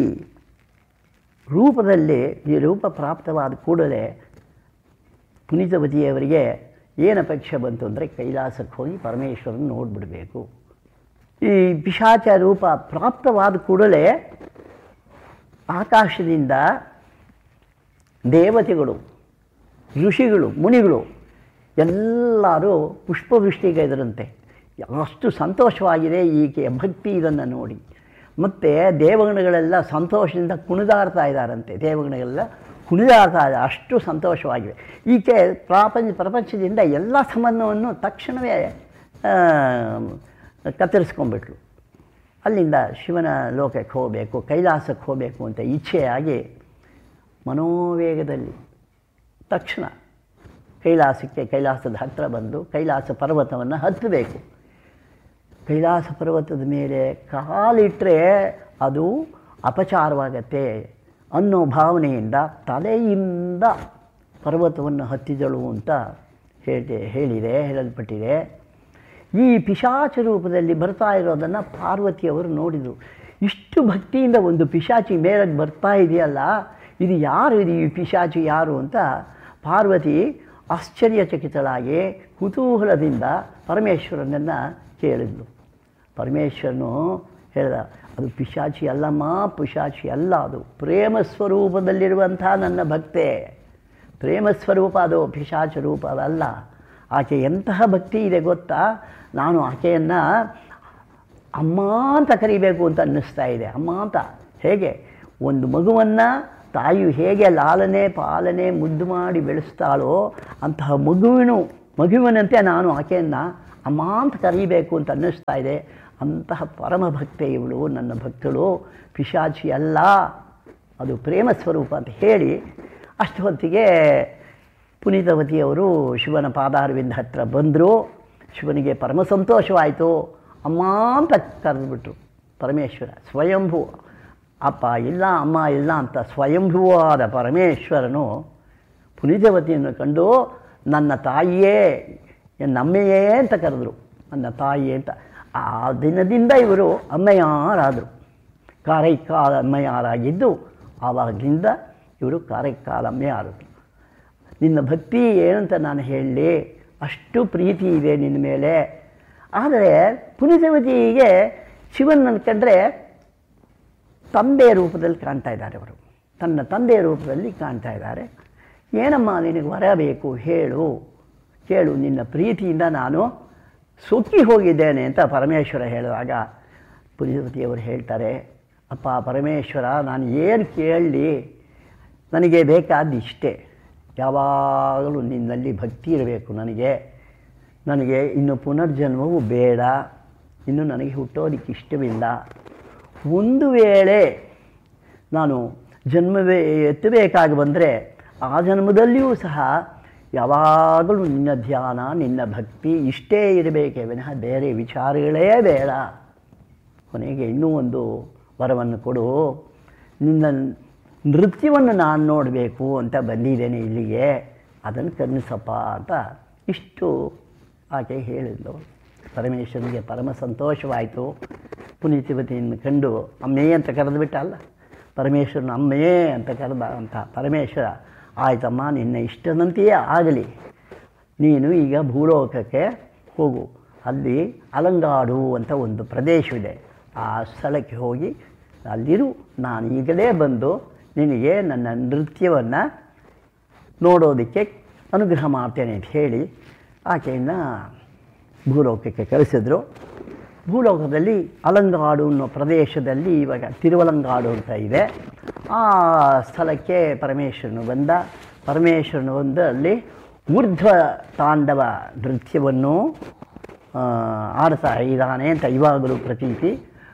ರೂಪದಲ್ಲಿ ಈ ರೂಪ ಪ್ರಾಪ್ತವಾದ ಕೂಡಲೇ ಪುನೀತವತಿಯವರಿಗೆ ಏನು ಅಪೇಕ್ಷೆ ಬಂತು ಅಂದರೆ ಕೈಲಾಸಕ್ಕೆ ಹೋಗಿ ಪರಮೇಶ್ವರನ ನೋಡಿಬಿಡಬೇಕು. ಈ ಪಿಶಾಚ ರೂಪ ಪ್ರಾಪ್ತವಾದ ಕೂಡಲೇ ಆಕಾಶದಿಂದ ದೇವತೆಗಳು, ಋಷಿಗಳು, ಮುನಿಗಳು ಎಲ್ಲರೂ ಪುಷ್ಪವೃಷ್ಟಿಗೆ ಇದರಂತೆ. ಅಷ್ಟು ಸಂತೋಷವಾಗಿದೆ ಈಕೆಯ ಭಕ್ತಿ ಇದನ್ನು ನೋಡಿ. ಮತ್ತು ದೇವಗಣಗಳೆಲ್ಲ ಸಂತೋಷದಿಂದ ಕುಣಿದಾಡ್ತಾ ಇದ್ದಾರಂತೆ. ದೇವಗಣಗಳೆಲ್ಲ ಕುಣಿದಾಡ್ತಾ ಇದ್ದಾರೆ, ಅಷ್ಟು ಸಂತೋಷವಾಗಿವೆ. ಈಕೆ ಪ್ರಪಂಚದಿಂದ ಎಲ್ಲ ಸಂಬಂಧವನ್ನು ತಕ್ಷಣವೇ ಕತ್ತರಿಸ್ಕೊಂಡ್ಬಿಟ್ಲು. ಅಲ್ಲಿಂದ ಶಿವನ ಲೋಕಕ್ಕೆ ಹೋಗಬೇಕು, ಕೈಲಾಸಕ್ಕೆ ಹೋಗಬೇಕು ಅಂತ ಇಚ್ಛೆಯಾಗಿ ಮನೋವೇಗದಲ್ಲಿ ತಕ್ಷಣ ಕೈಲಾಸದ ಹತ್ತಿರ ಬಂದು ಕೈಲಾಸ ಪರ್ವತವನ್ನು ಹತ್ತಬೇಕು. ಕೈಲಾಸ ಪರ್ವತದ ಮೇಲೆ ಕಾಲಿಟ್ಟರೆ ಅದು ಅಪಚಾರವಾಗತ್ತೆ ಅನ್ನೋ ಭಾವನೆಯಿಂದ ತಲೆಯಿಂದ ಪರ್ವತವನ್ನು ಹತ್ತಿದಳು ಅಂತ ಹೇಳಲ್ಪಟ್ಟಿದೆ. ಈ ಪಿಶಾಚ ರೂಪದಲ್ಲಿ ಬರ್ತಾ ಇರೋದನ್ನು ಪಾರ್ವತಿಯವರು ನೋಡಿದರು. ಇಷ್ಟು ಭಕ್ತಿಯಿಂದ ಒಂದು ಪಿಶಾಚಿ ಮೇಲಕ್ಕೆ ಬರ್ತಾ ಇದೆಯಲ್ಲ, ಇದು ಯಾರು, ಇದು ಈ ಪಿಶಾಚಿ ಯಾರು ಅಂತ ಪಾರ್ವತಿ ಆಶ್ಚರ್ಯಚಕಿತಳಾಗಿ ಕುತೂಹಲದಿಂದ ಪರಮೇಶ್ವರನನ್ನು ಕೇಳಿದ್ಲು. ಪರಮೇಶ್ವರನು ಹೇಳಿದ, ಅದು ಪಿಶಾಚಿ ಅಲ್ಲಮ್ಮ, ಪಿಶಾಚಿ ಅಲ್ಲ, ಅದು ಪ್ರೇಮ ಸ್ವರೂಪದಲ್ಲಿರುವಂಥ ನನ್ನ ಭಕ್ತೆ. ಪ್ರೇಮ ಸ್ವರೂಪ ಅದು, ಪಿಶಾಚ ರೂಪ ಅದಲ್ಲ. ಆಕೆ ಎಂತಹ ಭಕ್ತಿ ಇದೆ ಗೊತ್ತಾ, ನಾನು ಆಕೆಯನ್ನು ಅಮ್ಮ ಅಂತ ಕರಿಬೇಕು ಅಂತ ಅನ್ನಿಸ್ತಾ ಇದೆ. ಅಮ್ಮ ಅಂತ ಹೇಗೆ ಒಂದು ಮಗುವನ್ನು ತಾಯಿಯು ಹೇಗೆ ಲಾಲನೆ ಪಾಲನೆ ಮುದ್ದು ಮಾಡಿ ಬೆಳೆಸ್ತಾಳೋ ಅಂತಹ ಮಗುವಿನಂತೆ ನಾನು ಆಕೆಯನ್ನು ಅಮ್ಮ ಅಂತ ಕರೀಬೇಕು ಅಂತ ಅನ್ನಿಸ್ತಾ ಇದೆ. ಅಂತಹ ಪರಮ ಭಕ್ತೆ ಇವಳು, ನನ್ನ ಭಕ್ತಳು, ಪಿಶಾಚಿ ಅಲ್ಲ, ಅದು ಪ್ರೇಮ ಸ್ವರೂಪ ಅಂತ ಹೇಳಿ ಅಷ್ಟು ಹೊತ್ತಿಗೆ ಪುನೀತವತಿಯವರು ಶಿವನ ಪಾದಾರವಿಂದ ಹತ್ತಿರ ಬಂದರು. ಶಿವನಿಗೆ ಪರಮ ಸಂತೋಷವಾಯಿತು. ಅಮ್ಮ ಅಂತ ಕರೆದುಬಿಟ್ರು. ಪರಮೇಶ್ವರ ಸ್ವಯಂಭೂ, ಅಪ್ಪ ಇಲ್ಲ ಅಮ್ಮ ಇಲ್ಲ ಅಂತ ಸ್ವಯಂಭೂವಾದ ಪರಮೇಶ್ವರನು ಪುನೀತವತಿಯನ್ನು ಕಂಡು ನನ್ನ ತಾಯಿಯೇ, ನಮ್ಮೆಯೇ ಅಂತ ಕರೆದರು. ನನ್ನ ತಾಯಿಯೇ ಅಂತ. ಆ ದಿನದಿಂದ ಇವರು ಅಮ್ಮಯ್ಯರಾದರು. ಕಾರೈಕಾಲ ಅಮ್ಮಯ್ಯರಾಗಿದ್ದು ಆವಾಗಿಂದ ಇವರು ಕಾರೈಕಾಲ ಅಮ್ಮಯ್ಯರಾದರು. ನಿನ್ನ ಭಕ್ತಿ ಏನಂತ ನಾನು ಹೇಳಲಿ, ಅಷ್ಟು ಪ್ರೀತಿ ಇದೆ ನಿನ್ನ ಮೇಲೆ. ಆದರೆ ಪುನೀತವತಿಗೆ ಶಿವನನ್ನು ಕಂಡ್ರೆ ತಂದೆಯ ರೂಪದಲ್ಲಿ ಕಾಣ್ತಾ ಇದ್ದಾರೆ. ಅವರು ತನ್ನ ತಂದೆಯ ರೂಪದಲ್ಲಿ ಕಾಣ್ತಾ ಇದ್ದಾರೆ. ಏನಮ್ಮ ನಿನಗೆ ವರ ಬೇಕು ಕೇಳು, ನಿನ್ನ ಪ್ರೀತಿಯಿಂದ ನಾನು ಸೊಕ್ಕಿ ಹೋಗಿದ್ದೇನೆ ಅಂತ ಪರಮೇಶ್ವರ ಹೇಳಿದಾಗ ಪುನೀತವತಿಯವರು ಹೇಳ್ತಾರೆ, ಅಪ್ಪ ಪರಮೇಶ್ವರ, ನಾನು ಏನು ಕೇಳಲಿ, ನನಗೆ ಬೇಕಾದ್ದು ಇಷ್ಟೇ, ಯಾವಾಗಲೂ ನಿನ್ನಲ್ಲಿ ಭಕ್ತಿ ಇರಬೇಕು. ನನಗೆ ಇನ್ನು ಪುನರ್ಜನ್ಮವೂ ಬೇಡ, ಇನ್ನು ನನಗೆ ಹುಟ್ಟೋದಕ್ಕೆ ಇಷ್ಟವಿಲ್ಲ. ಒಂದು ವೇಳೆ ನಾನು ಜನ್ಮವೇ ಎತ್ತಬೇಕಾಗಿ ಬಂದರೆ ಆ ಜನ್ಮದಲ್ಲಿಯೂ ಸಹ ಯಾವಾಗಲೂ ನಿನ್ನ ಧ್ಯಾನ, ನಿನ್ನ ಭಕ್ತಿ ಇಷ್ಟೇ ಇರಬೇಕೇ ವಿನಃ ಬೇರೆ ವಿಚಾರಗಳೇ ಬೇಡ. ಕೊನೆಗೆ ಇನ್ನೂ ಒಂದು ವರವನ್ನು ಕೊಡು, ನಿನ್ನ ನೃತ್ಯವನ್ನು ನಾನು ನೋಡಬೇಕು ಅಂತ ಬಂದಿದ್ದೇನೆ ಇಲ್ಲಿಗೆ, ಅದನ್ನು ಕರುಣಿಸಪ್ಪ ಅಂತ ಇಷ್ಟು ಆಕೆ ಹೇಳಿದ್ಲು. ಪರಮೇಶ್ವರನಿಗೆ ಪರಮ ಸಂತೋಷವಾಯಿತು. ಪುನೀತವತಿಯನ್ನು ಕಂಡು ಅಮ್ಮೇ ಅಂತ ಕರೆದು ಬಿಟ್ಟ ಅಲ್ಲ, ಪರಮೇಶ್ವರನ ಅಮ್ಮೇ ಅಂತ ಕರೆದ ಅಂತ ಪರಮೇಶ್ವರ, ಆಯ್ತಮ್ಮ ನಿನ್ನ ಇಷ್ಟದಂತೆಯೇ ಆಗಲಿ, ನೀನು ಈಗ ಭೂಲೋಕಕ್ಕೆ ಹೋಗು, ಅಲ್ಲಿ ಅಲಂಗಾಡು ಅಂತ ಒಂದು ಪ್ರದೇಶವಿದೆ, ಆ ಸ್ಥಳಕ್ಕೆ ಹೋಗಿ ಅಲ್ಲಿರು, ನಾನು ಈಗಲೇ ಬಂದು ನಿನಗೆ ನನ್ನ ನೃತ್ಯವನ್ನು ನೋಡೋದಕ್ಕೆ ಅನುಗ್ರಹ ಮಾಡ್ತೇನೆ ಅಂತ ಹೇಳಿ ಆಕೆಯನ್ನು ಭೂಲೋಕಕ್ಕೆ ಕಳಿಸಿದ್ರು. ಭೂಲೋಕದಲ್ಲಿ ಅಲಂಗಾಡು ಅನ್ನೋ ಪ್ರದೇಶದಲ್ಲಿ ಇವಾಗ ತಿರುವಲಂಗಾಡು ಅಂತ ಇದೆ. ಆ ಸ್ಥಳಕ್ಕೆ ಪರಮೇಶ್ವರನು ಬಂದು ಅಲ್ಲಿ ಊರ್ಧ್ವ ತಾಂಡವ ನೃತ್ಯವನ್ನು ಆಡ್ತಾ ಇದ್ದಾನೆ ಅಂತ ಇವಾಗಲೂ ಪ್ರತೀತಿ.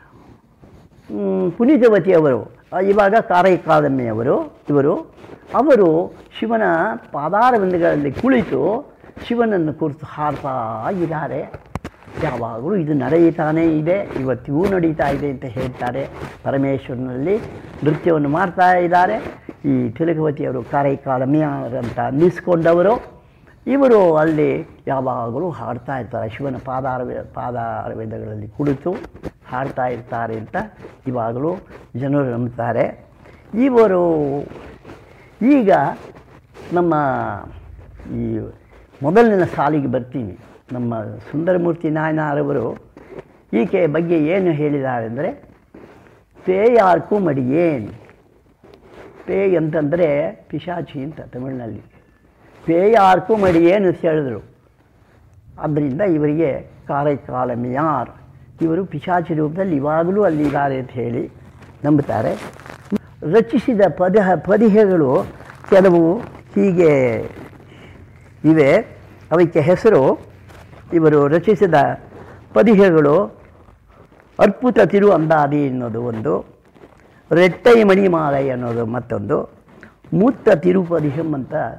ಪುನೀತವತಿಯವರು ಇವಾಗ ಕಾರೈಕಾಲಮ್ಮೆಯವರು ಅವರು ಶಿವನ ಪಾದಾರವಿಂದಗಳಲ್ಲಿ ಕುಳಿತು ಶಿವನನ್ನು ಕುರಿತು ಹಾಡ್ತಾ ಇದ್ದಾರೆ. ಯಾವಾಗಲೂ ಇದು ನಡೆಯುತ್ತಾನೇ ಇದೆ, ಇವತ್ತಿಗೂ ನಡೀತಾ ಇದೆ ಅಂತ ಹೇಳ್ತಾರೆ. ಪರಮೇಶ್ವರನಲ್ಲಿ ನೃತ್ಯವನ್ನು ಮಾಡ್ತಾ ಇದ್ದಾರೆ. ಈ ತಿಲಕವತಿಯವರು ಕಾರೈಕಾಲಮ್ಮೆಯರಂತ ಅನ್ನಿಸ್ಕೊಂಡವರು ಇವರು ಅಲ್ಲಿ ಯಾವಾಗಲೂ ಹಾಡ್ತಾ ಇರ್ತಾರೆ. ಶಿವನ ಪಾದಾರವಿಂದಗಳಲ್ಲಿ ಕುಳಿತು ಹಾಡ್ತಾ ಇರ್ತಾರೆ ಅಂತ ಇವಾಗಲೂ ಜನರು ನಂಬ್ತಾರೆ. ಇವರು ಈಗ ನಮ್ಮ ಈ ಮೊದಲನೇ ಸಾಲಿಗೆ ಬರ್ತೀನಿ. ನಮ್ಮ ಸುಂದರಮೂರ್ತಿ ನಾಯನಾರವರು ಈಕೆಯ ಬಗ್ಗೆ ಏನು ಹೇಳಿದ್ದಾರೆ ಅಂದರೆ, ಪೇಯಾರ್ಕು ಮಡಿಯೇನ್, ಪೇ ಅಂತಂದರೆ ಪಿಶಾಚಿ ಅಂತ ತಮಿಳಿನಲ್ಲಿ, ಪೇಯಾರ್ಕು ಮಡಿಯೇನ್ ಅಂತ ಹೇಳಿದ್ರು. ಆದ್ದರಿಂದ ಇವರಿಗೆ ಕಾರೈಕಾಲಮ್ಮೆಯಾರ್, ಇವರು ಪಿಶಾಚಿ ರೂಪದಲ್ಲಿ ಇವಾಗಲೂ ಅಲ್ಲಿದ್ದಾರೆ ಅಂತ ಹೇಳಿ ನಂಬುತ್ತಾರೆ. ರಚಿಸಿದ ಪದಿಹಗಳು ಕೆಲವು ಹೀಗೆ ಇವೆ. ಅವಕ್ಕೆ ಹೆಸರು, ಇವರು ರಚಿಸಿದ ಪದಿಹಗಳು ಅರ್ಪುತ ತಿರು ಅಂದಾದಿ ಅನ್ನೋದು ಒಂದು, ರೆಟ್ಟೈ ಮಣಿಮಾಲೈ ಅನ್ನೋದು ಮತ್ತೊಂದು, ಮೂತ್ತ ತಿರುಪದಿಹಂ ಅಂತ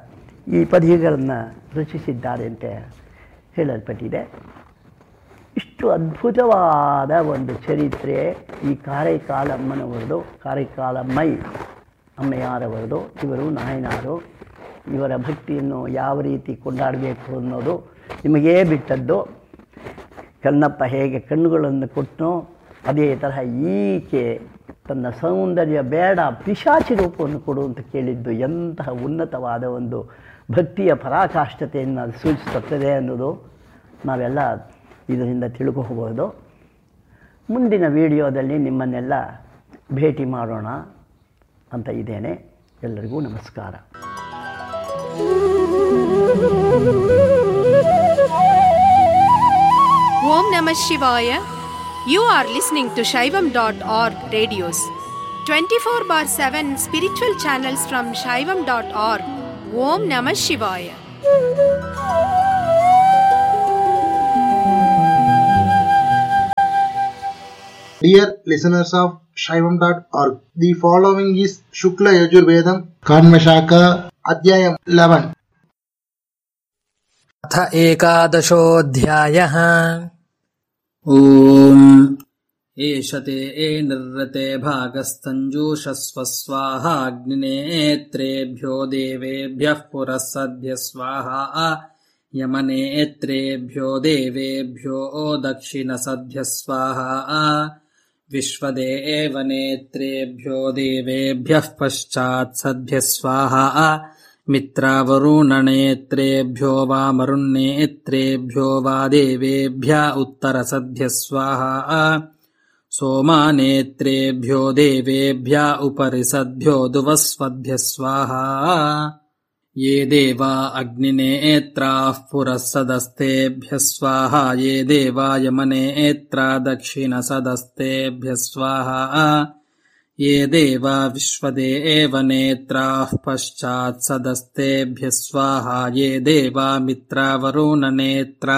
ಈ ಪದ್ಯಗಳನ್ನು ರಚಿಸಿದ್ದಾರೆ ಅಂತ ಹೇಳಲ್ಪಟ್ಟಿದೆ. ಇಷ್ಟು ಅದ್ಭುತವಾದ ಒಂದು ಚರಿತ್ರೆ ಈ ಕಾರೈಕಾಲಮ್ಮನವರದು, ಕಾರೈಕಾಲಮ್ಮೈ ಅಮ್ಮೆಯಾರವರದು. ಇವರು ನಾಯನಾರು. ಇವರ ಭಕ್ತಿಯನ್ನು ಯಾವ ರೀತಿ ಕೊಂಡಾಡಬೇಕು ಅನ್ನೋದು ನಿಮಗೇ ಬಿಟ್ಟದ್ದು. ಕಣ್ಣಪ್ಪ ಹೇಗೆ ಕಣ್ಣುಗಳನ್ನು ಕೊಟ್ಟನೋ ಅದೇ ತರಹ ಈಕೆ ತನ್ನ ಸೌಂದರ್ಯ ಬೇಡ ಪಿಶಾಚಿ ರೂಪವನ್ನು ಕೊಡು ಅಂತ ಕೇಳಿದ್ದು ಎಂತಹ ಉನ್ನತವಾದ ಒಂದು ಭಕ್ತಿಯ ಪರಾಕಾಷ್ಠತೆಯನ್ನು ಅದು ಸೂಚಿಸುತ್ತದೆ ಅನ್ನೋದು ನಾವೆಲ್ಲ ಇದರಿಂದ ತಿಳ್ಕೋಬಹುದು. ಮುಂದಿನ ವಿಡಿಯೋದಲ್ಲಿ ನಿಮ್ಮನ್ನೆಲ್ಲ ಭೇಟಿ ಮಾಡೋಣ ಅಂತ ಇದ್ದೇನೆ. ಎಲ್ಲರಿಗೂ ನಮಸ್ಕಾರ. Om Namah Shivaya. You are listening to Shaivam.org radios. 24/7 spiritual channels from Shaivam.org. Om Namah Shivaya. Dear listeners of Shaivam.org, the following is Shukla Yajurvedam Kanvashaka Adhyayam 11. अथ एकादशोऽध्यायः। ॐ एष ते निर्रते भागस्तञ्जूषस्व स्वाहाग्निनेत्रेभ्यो देवेभ्यः पुरःसद्भ्यः स्वाहा यमनेत्रेभ्यो देवेभ्यो दक्षिणसद्भ्यः स्वाहा विश्वदेवनेत्रेभ्यो देवेभ्यः पश्चात्सद्भ्यः स्वाहा मित्रावरुणनेत्रेभ्यो वामरुन्नेत्रेभ्यो वा देवेभ्य उत्तरसद्भ्यः स्वाहा सोमानेत्रेभ्यो देवेभ्य उपरिसद्भ्यो दुवस्वद्भ्यः स्वाहा ये देवा अग्निनेत्राः पुरःसदस्तेभ्यः स्वाहा ये देवा यमनेत्रा दक्षिणसदस्तेभ्यः स्वाहा ये देवा विश्वदेवनेत्राः पश्चात्सदस्तेभ्यः स्वाहा ये देवा मित्रावरुणनेत्रा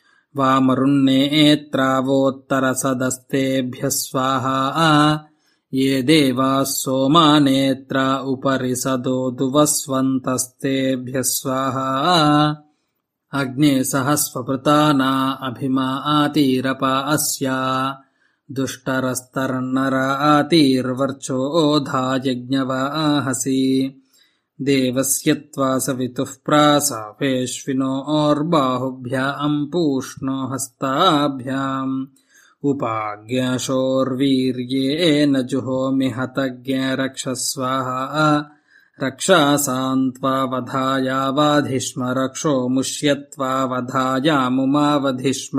वामरुन्नेत्रावोत्तरसदस्तेभ्यः स्वाहा ये देवाः सोमानेत्रा उपरिसदो दुवस्वन्तस्तेभ्यः स्वाहा अग्ने सहस्वपृताना अभिमातीरपा अस्या दुष्टरस्तर्नरातीर्वर्चोधा यज्ञवाहसि देवस्य त्वा सवितुः प्रासापेश्विनोर्बाहुभ्याम् पूष्णो हस्ताभ्याम् उपाज्ञाशोर्वीर्येण जुहोमि हतज्ञरक्षस्वाहा रक्षासान्त्वा वधायावाधिष्म रक्षो मुष्यत्वा वधायामुमावधिष्म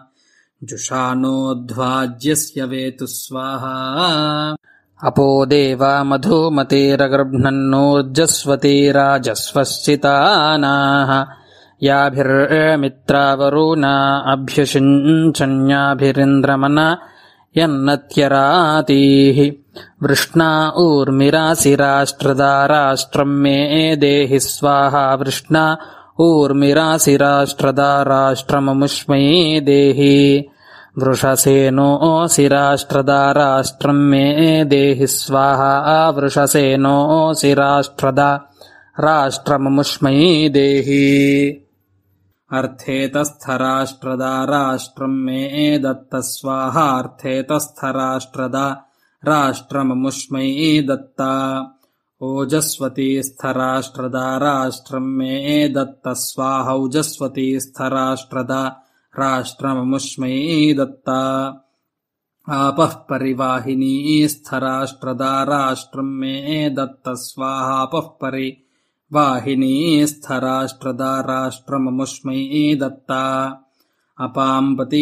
जुषानोध्वाज्यस्य वेतु स्वाहा अपो देवा मधुमतेरगर्भ्णन्नोर्जस्वती राजस्वश्चितानाः याभिर्मित्रावरुणा अभ्युषिञ्चन्याभिरिन्द्रमना यन्नत्यरातीः वृष्णा ऊर्मिराशिराष्ट्रदाराष्ट्रम् मे देहि स्वाहा वृष्णा ऊर्मिराशिराष्ट्रदाराष्ट्रममुष्मै देहि वृषसेनोऽसिराष्ट्रदाराष्ट्रम् मे देहि स्वाहा वृषसेनोऽसिराष्ट्रदाराष्ट्रममुष्मै देहि अर्थेतस्थराष्ट्रदाराष्ट्रम् मे दत्त स्वाहा अर्थेतस्थराष्ट्रदाराष्ट्रममुष्मै दत्ता ओजस्वती स्थराष्ट्रदाराष्ट्रम् मे दत्त स्वाहा ओजस्वती स्थराष्ट्रदाराष्ट्रममुष्मै दत्ता आपः परिवाहिनी स्थराष्ट्रदाराष्ट्रम् मे दत्त स्वाहा आपः परिवाहिनी स्थराष्ट्रदाराष्ट्रममुष्मै दत्ता अपाम्पति